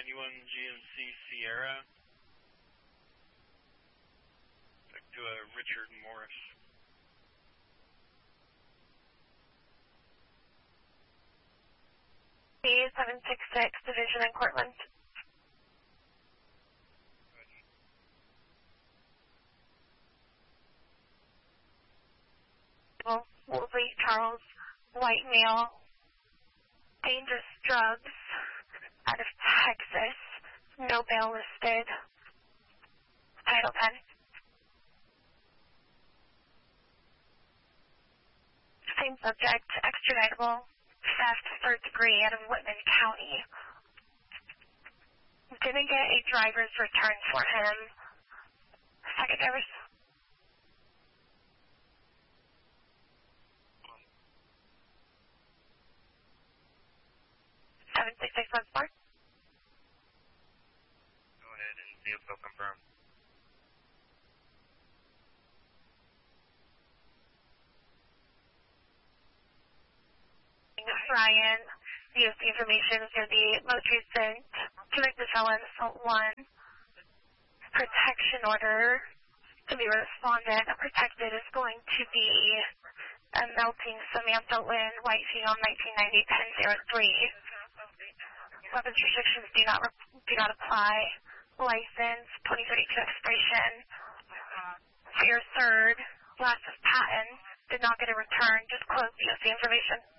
Anyone GMC Sierra? Back to a Richard Morris. B766 Division in Cortland. Woolsey Charles, white male, dangerous drugs, out of Texas, no bail listed, Title 10. Same subject, extraditable, theft, third degree out of Whitman County. Didn't get a driver's return for him. Second drivers. 766 on Spark. Go ahead and vehicle confirm. Ryan, DOC information is going to be most recent convicted felon assault 1. Protection order to be responded. Protected is going to be a melting Samantha Lynn, white female, 1990 1003. Weapons restrictions do not apply. License 2032 expiration. For your third, last of patent, did not get a return. Just close DOC information.